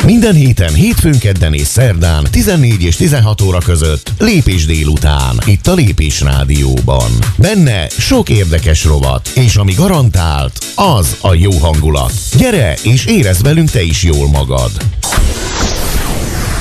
Minden héten, hétfőn, kedden és szerdán 14 és 16 óra között Lépés délután, itt a Lépés Rádióban. Benne sok érdekes rovat, és ami garantált, az a jó hangulat. Gyere és érezd velünk te is jól magad!